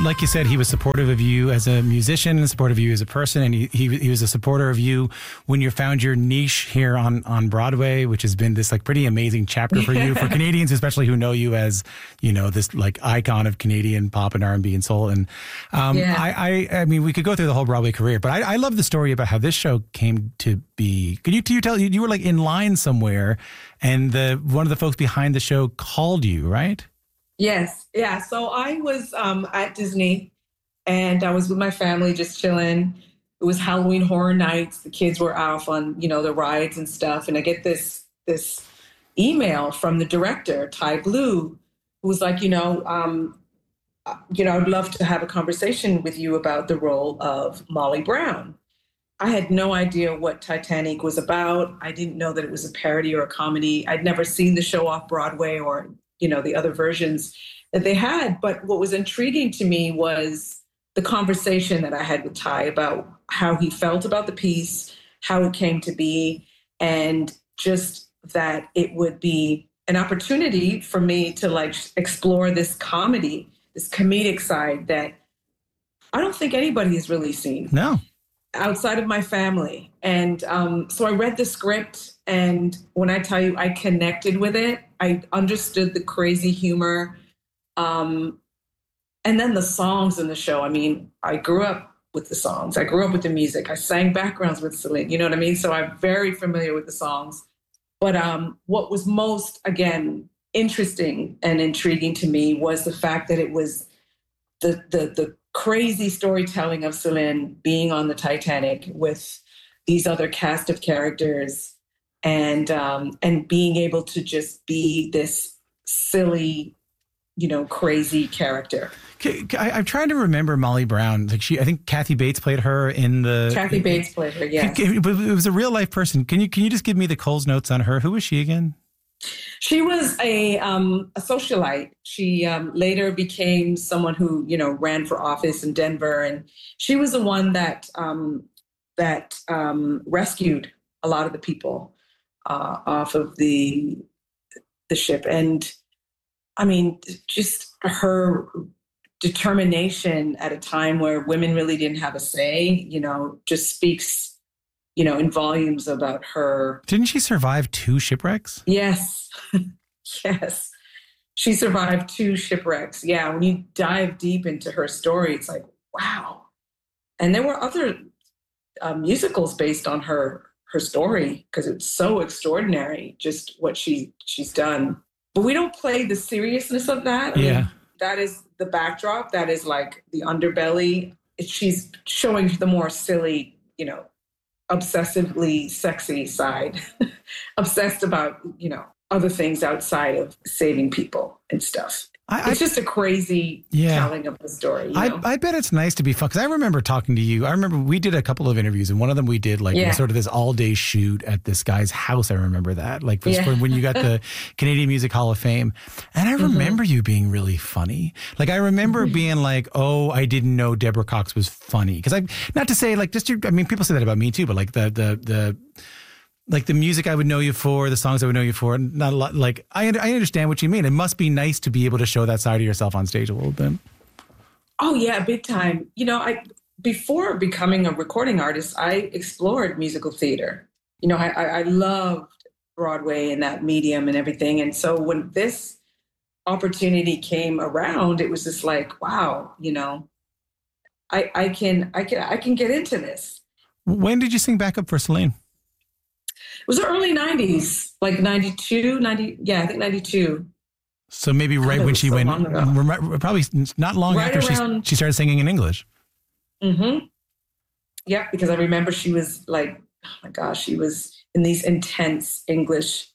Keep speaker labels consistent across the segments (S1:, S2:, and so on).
S1: like you said, he was supportive of you as a musician and supportive of you as a person. And he was a supporter of you when you found your niche here on Broadway, which has been this like pretty amazing chapter for you, for Canadians, especially who know you as, you know, this like icon of Canadian pop and R&B and soul. And I mean, we could go through the whole Broadway career, but I love the story about how this show came to be. Could you tell, you were like in line somewhere and one of the folks behind the show called you, right?
S2: Yes. Yeah. So I was at Disney and I was with my family just chilling. It was Halloween Horror Nights. The kids were off on, you know, the rides and stuff. And I get this email from the director, Ty Blue, who was like, I'd love to have a conversation with you about the role of Molly Brown. I had no idea what Titanic was about. I didn't know that it was a parody or a comedy. I'd never seen the show off Broadway or, you know, the other versions that they had. But what was intriguing to me was the conversation that I had with Ty about how he felt about the piece, how it came to be, and just that it would be an opportunity for me to like explore this comedy, this comedic side that I don't think anybody has really seen.
S1: No.
S2: Outside of my family. And so I read the script, and when I tell you I connected with it, I understood the crazy humor. And then the songs in the show. I mean, I grew up with the songs. I grew up with the music. I sang backgrounds with Celine, you know what I mean? So I'm very familiar with the songs. But what was most, again, interesting and intriguing to me was the fact that it was the crazy storytelling of Celine being on the Titanic with these other cast of characters and being able to just be this silly, you know, crazy character.
S1: I'm trying to remember Molly Brown. Like I think Kathy Bates played her in the.
S2: Kathy Bates played her, yes.
S1: But it was a real life person. Can you just give me the Coles notes on her? Who was she again?
S2: She was a socialite. She later became someone who, you know, ran for office in Denver, and she was the one that rescued a lot of the people off of the ship. And I mean, just her determination at a time where women really didn't have a say, you know, just speaks, you know, in volumes about her.
S1: Didn't she survive 2 shipwrecks?
S2: Yes. Yes. She survived 2 shipwrecks. Yeah. When you dive deep into her story, it's like, wow. And there were other musicals based on her story because it's so extraordinary, just what she's done. But we don't play the seriousness of that. I mean, that is the backdrop. That is like the underbelly. She's showing the more silly, you know, obsessively sexy side, obsessed about, you know, other things outside of saving people and stuff. It's just a crazy telling of the story. You know?
S1: I bet it's nice to be fun. Because I remember talking to you. I remember we did a couple of interviews, and one of them we did like sort of this all-day shoot at this guy's house. I remember that. Like when you got the Canadian Music Hall of Fame. And I remember you being really funny. Like I remember being like, oh, I didn't know Deborah Cox was funny. Because not to say like I mean, people say that about me too, but like like the music I would know you for, the songs I would know you for, not a lot. Like I understand what you mean. It must be nice to be able to show that side of yourself on stage a little bit.
S2: Oh yeah, big time. You know, before becoming a recording artist, I explored musical theater. You know, I loved Broadway and that medium and everything. And so when this opportunity came around, it was just like, wow, you know, I can get into this.
S1: When did you sing backup for Celine?
S2: It was the early 90s, like 92, 90. Yeah, I think 92.
S1: So maybe right when she went, probably not long
S2: right
S1: after she started singing in English.
S2: Mm-hmm. Yeah, because I remember she was like, oh my gosh, she was in these intense English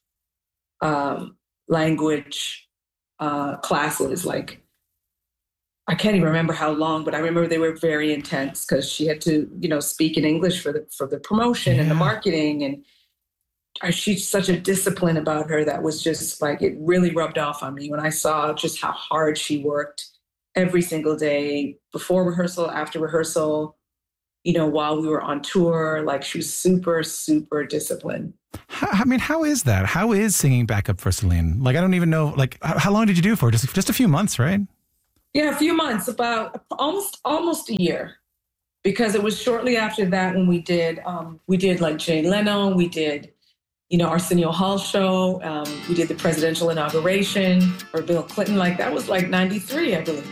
S2: language classes. Like, I can't even remember how long, but I remember they were very intense because she had to, you know, speak in English for the promotion and the marketing. And she's such a discipline about her that was just like, it really rubbed off on me when I saw just how hard she worked every single day, before rehearsal, after rehearsal, you know, while we were on tour. Like she was super, super disciplined.
S1: I mean, how is that? How is singing backup for Celine? Like, I don't even know, like, how long did you do it for? Just a few months, right?
S2: Yeah, a few months, about almost a year, because it was shortly after that when we did like Jay Leno, we did, Arsenio Hall show, we did the presidential inauguration for Bill Clinton. Like that was like 93, I believe.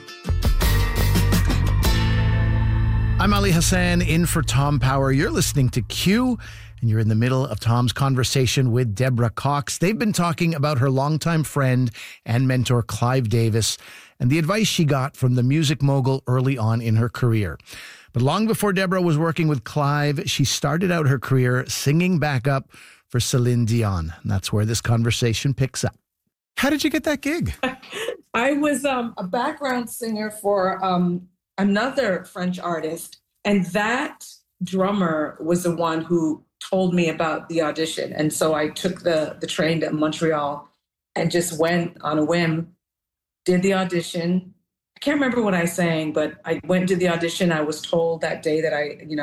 S3: I'm Ali Hassan in for Tom Power. You're listening to Q, and you're in the middle of Tom's conversation with Deborah Cox. They've been talking about her longtime friend and mentor, Clive Davis, and the advice she got from the music mogul early on in her career. But long before Deborah was working with Clive, she started out her career singing backup for Celine Dion. And that's where this conversation picks up.
S1: How did you get that gig?
S2: I was a background singer for another French artist, and that drummer was the one who told me about the audition. And so I took the train to Montreal and just went on a whim, did the audition. I can't remember what I sang, but I went to the audition. I was told that day that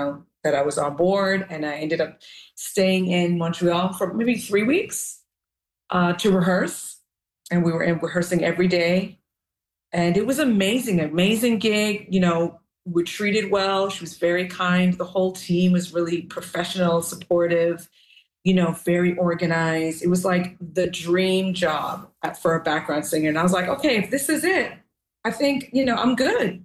S2: I was on board, and I ended up staying in Montreal for maybe 3 weeks to rehearse. And we were rehearsing every day. And it was amazing gig. We were treated well. She was very kind. The whole team was really professional, supportive, very organized. It was like the dream job for a background singer. And I was like, okay, if this is it, I think, I'm good,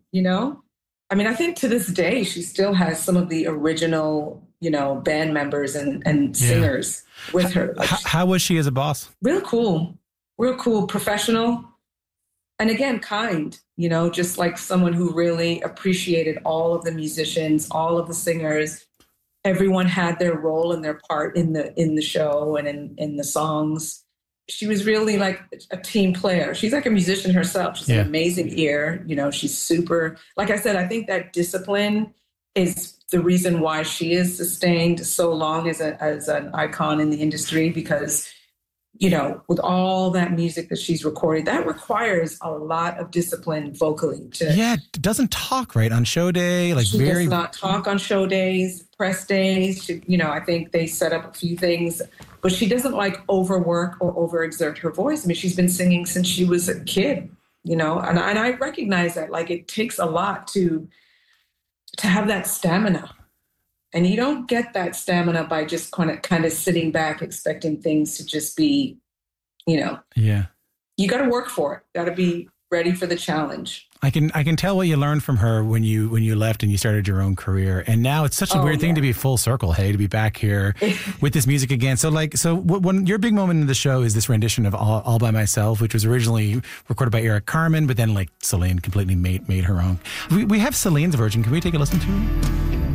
S2: I mean, I think to this day, she still has some of the original, band members and singers with her. Like,
S1: how was she as a boss?
S2: Real cool, professional. And again, kind, just like someone who really appreciated all of the musicians, all of the singers. Everyone had their role and their part in the show and in the songs. She was really like a team player. She's like a musician herself. She's an amazing ear. She's super, like I said, I think that discipline is the reason why she is sustained so long as an icon in the industry, because with all that music that she's recorded, that requires a lot of discipline vocally.
S1: Doesn't talk right on show day.
S2: She does not talk on show days, press days. I think they set up a few things, but she doesn't like overwork or overexert her voice. I mean, she's been singing since she was a kid, and I recognize that. Like, it takes a lot to have that stamina. And you don't get that stamina by just kind of sitting back expecting things to just be, You got to work for it. Got to be ready for the challenge.
S1: I can tell what you learned from her when you left and you started your own career. And now it's such a weird thing to be full circle, to be back here with this music again. So when your big moment in the show is this rendition of All By Myself, which was originally recorded by Eric Carmen, but then Celine completely made her own. We have Celine's version. Can we take a listen to it?